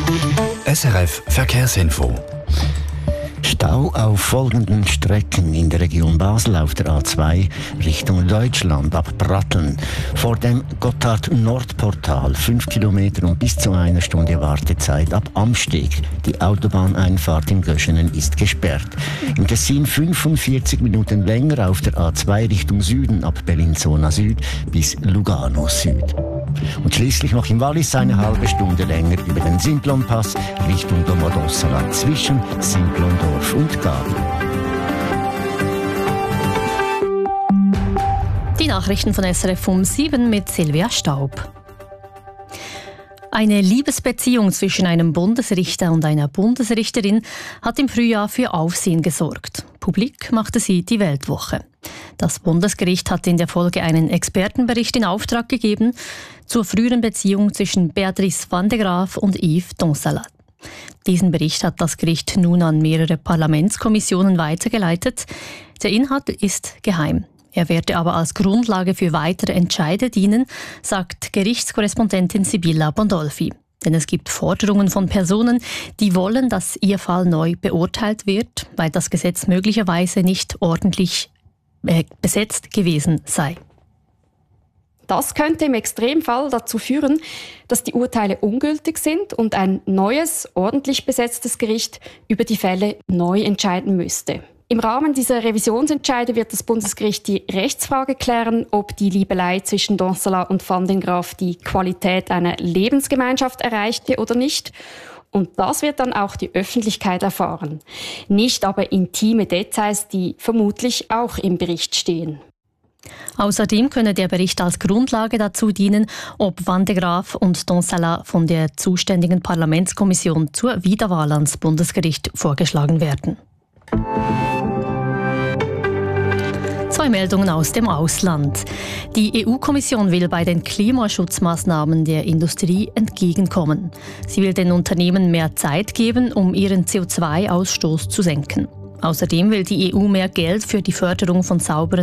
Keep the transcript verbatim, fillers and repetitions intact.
S R F Verkehrsinfo. Stau auf folgenden Strecken in der Region Basel auf der A zwei Richtung Deutschland ab Pratteln. Vor dem Gotthard-Nordportal fünf Kilometer und bis zu einer Stunde Wartezeit ab Amsteg. Die Autobahneinfahrt in Göschenen ist gesperrt. Im Tessin fünfundvierzig Minuten länger auf der A zwei Richtung Süden ab Bellinzona Süd bis Lugano Süd. Und schließlich noch im Wallis eine halbe Stunde länger über den Simplon-Pass Richtung Domodossola zwischen Simplondorf und Gabel. Die Nachrichten von S R F um sieben mit Silvia Staub. Eine Liebesbeziehung zwischen einem Bundesrichter und einer Bundesrichterin hat im Frühjahr für Aufsehen gesorgt. Publik machte sie die Weltwoche. Das Bundesgericht hat in der Folge einen Expertenbericht in Auftrag gegeben zur früheren Beziehung zwischen Béatrice van de Graaf und Yves Donsalat. Diesen Bericht hat das Gericht nun an mehrere Parlamentskommissionen weitergeleitet. Der Inhalt ist geheim. Er werde aber als Grundlage für weitere Entscheide dienen, sagt Gerichtskorrespondentin Sibylla Bondolfi. Denn es gibt Forderungen von Personen, die wollen, dass ihr Fall neu beurteilt wird, weil das Gesetz möglicherweise nicht ordentlich äh, besetzt gewesen sei. Das könnte im Extremfall dazu führen, dass die Urteile ungültig sind und ein neues, ordentlich besetztes Gericht über die Fälle neu entscheiden müsste. Im Rahmen dieser Revisionsentscheide wird das Bundesgericht die Rechtsfrage klären, ob die Liebelei zwischen Donsalat und Van den Graaf die Qualität einer Lebensgemeinschaft erreichte oder nicht. Und das wird dann auch die Öffentlichkeit erfahren. Nicht aber intime Details, die vermutlich auch im Bericht stehen. Außerdem könne der Bericht als Grundlage dazu dienen, ob Van de Graaf und Donsalat von der zuständigen Parlamentskommission zur Wiederwahl ans Bundesgericht vorgeschlagen werden. Zwei Meldungen aus dem Ausland. Die E U-Kommission will bei den Klimaschutzmaßnahmen der Industrie entgegenkommen. Sie will den Unternehmen mehr Zeit geben, um ihren C O zwei Ausstoß zu senken. Außerdem will die E U mehr Geld für die Förderung von sauberen